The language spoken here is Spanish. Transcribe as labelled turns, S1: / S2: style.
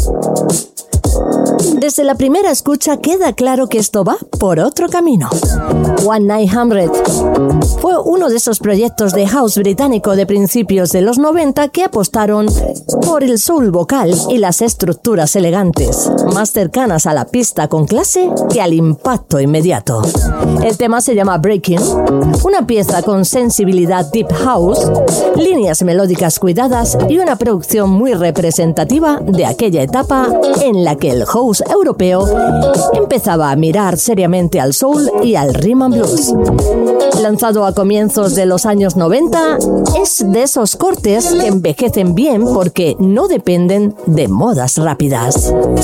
S1: Desde la primera escucha queda claro que esto va por otro camino. 1900 fue uno de esos proyectos de house británico de principios de los 90 que apostaron por el soul vocal y las estructuras elegantes, más cercanas a la pista con clase que al impacto inmediato. El tema se llama Breaking, una pieza con sensibilidad deep house, líneas melódicas cuidadas y una producción muy representativa de aquella etapa en la que el house europeo empezaba a mirar seriamente al soul y al rhythm and blues. Lanzado a comienzos de los años 90, es de esos cortes que envejecen bien porque no dependen de modas rápidas.